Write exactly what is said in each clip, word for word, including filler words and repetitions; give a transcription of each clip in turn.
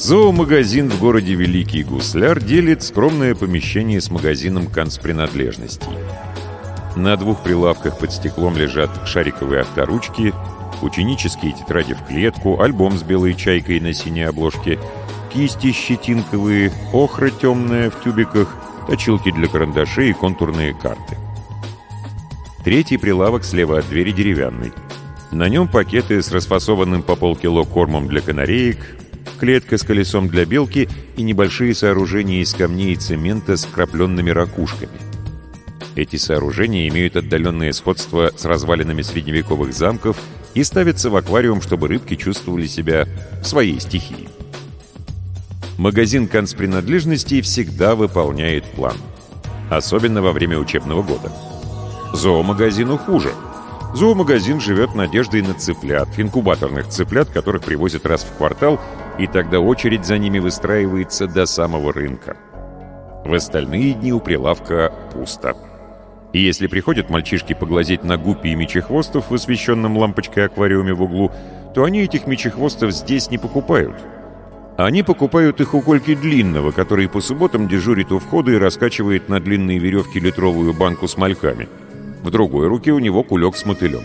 Зоомагазин в городе Великий Гусляр делит скромное помещение с магазином канцпринадлежностей. На двух прилавках под стеклом лежат шариковые авторучки, ученические тетради в клетку, альбом с белой чайкой на синей обложке, кисти щетинковые, охра темная в тюбиках, точилки для карандашей и контурные карты. Третий прилавок слева от двери деревянный. На нем пакеты с расфасованным по полкило кормом для канареек, клетка с колесом для белки и небольшие сооружения из камней и цемента с крапленными ракушками. Эти сооружения имеют отдаленное сходство с развалинами средневековых замков и ставятся в аквариум, чтобы рыбки чувствовали себя в своей стихии. Магазин канцпринадлежностей всегда выполняет план. Особенно во время учебного года. Зоомагазину хуже. Зоомагазин живет надеждой на цыплят, инкубаторных цыплят, которых привозят раз в квартал, и тогда очередь за ними выстраивается до самого рынка. В остальные дни у прилавка пусто. И если приходят мальчишки поглазеть на гуппи и мечехвостов в освещенном лампочкой аквариуме в углу, то они этих мечехвостов здесь не покупают. Они покупают их у Кольки Длинного, который по субботам дежурит у входа и раскачивает на длинные веревки литровую банку с мальками. В другой руке у него кулек с мотылем.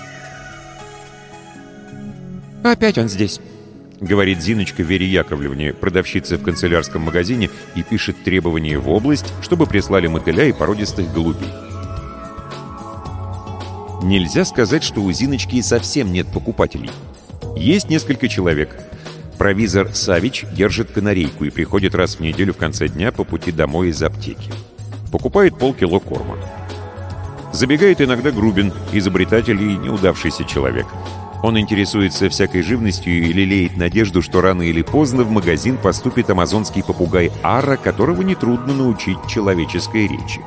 «Опять он здесь», — говорит Зиночка Вере Яковлевне, продавщице в канцелярском магазине, и пишет требования в область, чтобы прислали мотыля и породистых голубей. Нельзя сказать, что у Зиночки совсем нет покупателей. Есть несколько человек. Провизор Савич держит канарейку и приходит раз в неделю в конце дня по пути домой из аптеки. Покупает полкило корма. Забегает иногда Грубин, изобретатель и неудавшийся человек. Он интересуется всякой живностью и лелеет надежду, что рано или поздно в магазин поступит амазонский попугай Ара, которого нетрудно научить человеческой речи.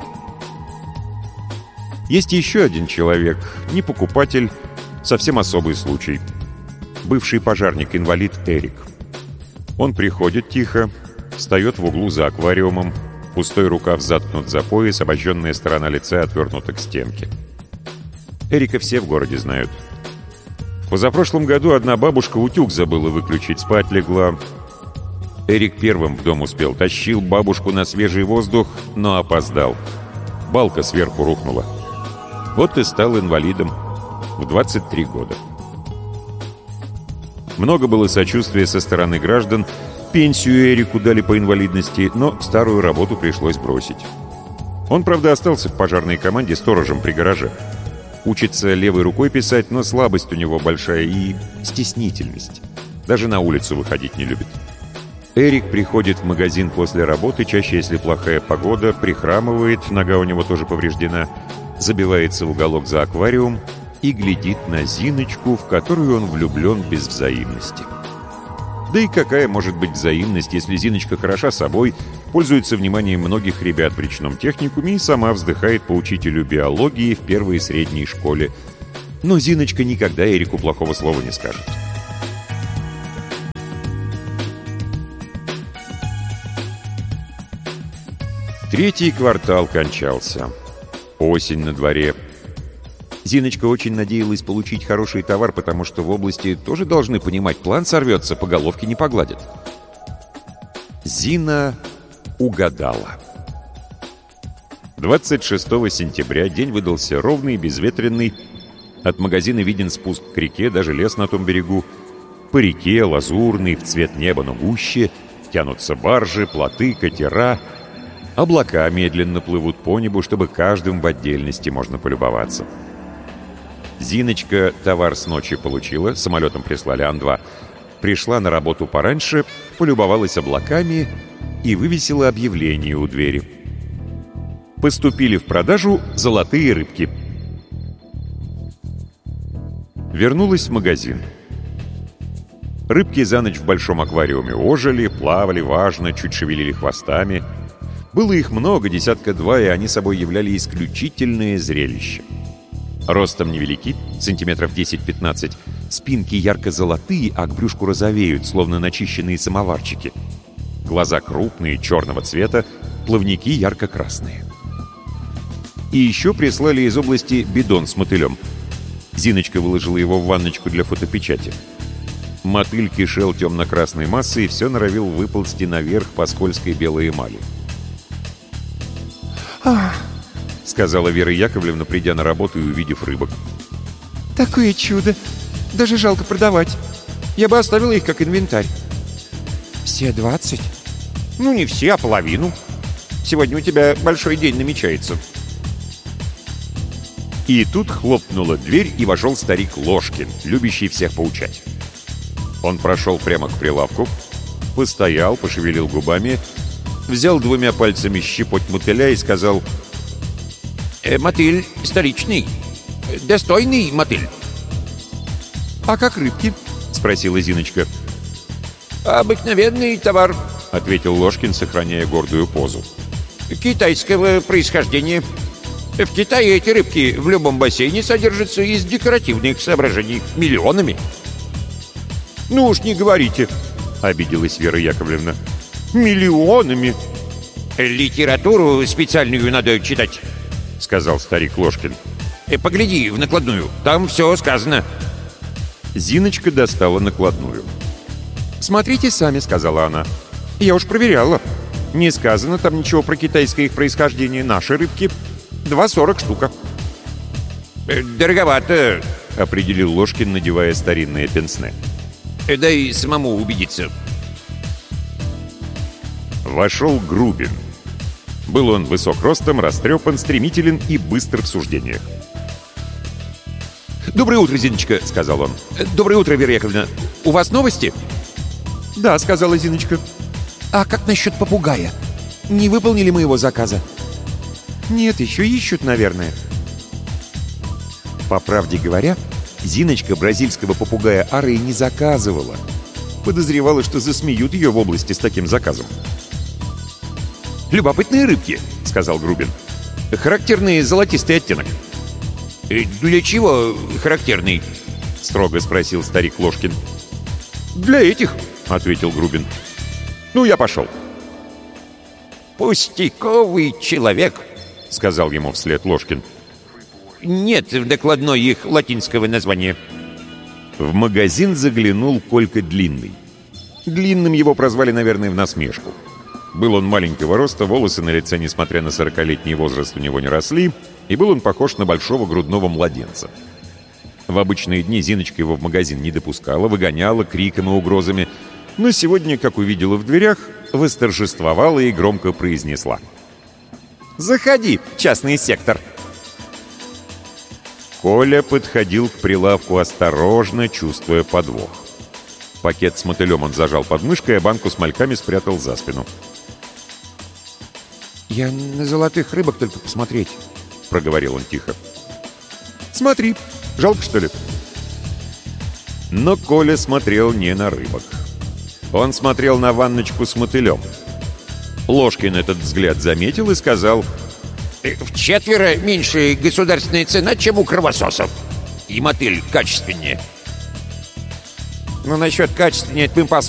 Есть еще один человек, не покупатель, совсем особый случай. Бывший пожарник-инвалид Эрик. Он приходит тихо, встает в углу за аквариумом, пустой рукав заткнут за пояс, обожженная сторона лица отвернута к стенке. Эрика все в городе знают. В позапрошлом году одна бабушка утюг забыла выключить, спать легла. Эрик первым в дом успел, тащил бабушку на свежий воздух, но опоздал. Балка сверху рухнула. Вот и стал инвалидом в двадцать три года. Много было сочувствия со стороны граждан. Пенсию Эрику дали по инвалидности, но старую работу пришлось бросить. Он, правда, остался в пожарной команде сторожем при гараже. Учится левой рукой писать, но слабость у него большая и стеснительность. Даже на улицу выходить не любит. Эрик приходит в магазин после работы, чаще если плохая погода, прихрамывает, нога у него тоже повреждена, забивается в уголок за аквариум и глядит на Зиночку, в которую он влюблен без взаимности. Да и какая может быть взаимность, если Зиночка хороша собой, пользуется вниманием многих ребят в речном техникуме и сама вздыхает по учителю биологии в первой и средней школе. Но Зиночка никогда Эрику плохого слова не скажет. Третий квартал кончался. Осень на дворе. Зиночка очень надеялась получить хороший товар, потому что в области тоже должны понимать, план сорвется, по головке не погладят. Зина угадала. двадцать шестого сентября день выдался ровный, безветренный. От магазина виден спуск к реке, даже лес на том берегу. По реке, лазурный, в цвет неба, но гуще, тянутся баржи, плоты, катера. Облака медленно плывут по небу, чтобы каждым в отдельности можно полюбоваться. Зиночка товар с ночи получила, самолетом прислали Ан два. Пришла на работу пораньше, полюбовалась облаками и вывесила объявление у двери. Поступили в продажу золотые рыбки. Вернулась в магазин. Рыбки за ночь в большом аквариуме ожили, плавали важно, чуть шевелили хвостами. Было их много, десятка два, и они собой являли исключительное зрелище. Ростом невелики, сантиметров десять-пятнадцать, спинки ярко-золотые, а к брюшку розовеют, словно начищенные самоварчики. Глаза крупные, черного цвета, плавники ярко-красные. И еще прислали из области бидон с мотылем. Зиночка выложила его в ванночку для фотопечати. Мотыль кишел темно-красной массой и все норовил выползти наверх по скользкой белой эмали. «Ах, — сказала Вера Яковлевна, придя на работу и увидев рыбок. такое чудо! Даже жалко продавать. Я бы оставила их как инвентарь». «Все двадцать?» Ну, не все, а половину. Сегодня у тебя большой день намечается». И тут хлопнула дверь, и вошел старик Ложкин, любящий всех поучать. Он прошел прямо к прилавку, постоял, пошевелил губами, взял двумя пальцами щепоть мотыля и сказал: э, «Мотыль столичный, достойный мотыль». «А как рыбки?» — спросила Зиночка. «Обыкновенный товар», — ответил Ложкин, сохраняя гордую позу. «китайского происхождения. В Китае эти рыбки в любом бассейне содержатся из декоративных соображений миллионами». «Ну уж не говорите», — обиделась Вера Яковлевна. «Миллионами!» «Литературу специальную надо читать», — сказал старик Ложкин. «Погляди в накладную, там все сказано». Зиночка достала накладную. «Смотрите сами», — сказала она. «Я уж проверяла. Не сказано там ничего про китайское их происхождение. Наши рыбки. два сорок штука». «Дороговато», — определил Ложкин, надевая старинное пенсне. «дай самому убедиться». Вошел Грубин. Был он высок ростом, растрепан, стремителен и быстр в суждениях. «Доброе утро, Зиночка», — сказал он. «Доброе утро, Вера Яковлевна. У вас новости?» «Да», — сказала Зиночка. «А как насчет попугая? Не выполнили мы его заказа?» «Нет, еще ищут, наверное». По правде говоря, Зиночка бразильского попугая Ары не заказывала. Подозревала, что засмеют ее в области с таким заказом. «Любопытные рыбки», — сказал Грубин. «Характерный золотистый оттенок». «Для чего характерный?» — строго спросил старик Ложкин. «Для этих», — ответил Грубин. «Ну, я пошел». «Пустяковый человек», — сказал ему вслед Ложкин. «Нет в докладной их латинского названия». В магазин заглянул Колька Длинный. Длинным его прозвали, наверное, в насмешку. Был он маленького роста, волосы на лице, несмотря на сорокалетний возраст, у него не росли, и был он похож на большого грудного младенца. В обычные дни Зиночка его в магазин не допускала, выгоняла криком и угрозами, но сегодня, как увидела в дверях, восторжествовала и громко произнесла: «Заходи, частный сектор». Коля подходил к прилавку осторожно, чувствуя подвох. Пакет с мотылем он зажал под мышкой, а банку с мальками спрятал за спину. «Я на золотых рыбок только посмотреть», — проговорил он тихо. «Смотри, жалко, что ли?» Но Коля смотрел не на рыбок. Он смотрел на ванночку с мотылем. Ложкин этот взгляд заметил и сказал: «В четверо меньше государственная цена, чем у кровососов. И мотыль качественнее». «Ну, насчет качественнее это мы посмотрим.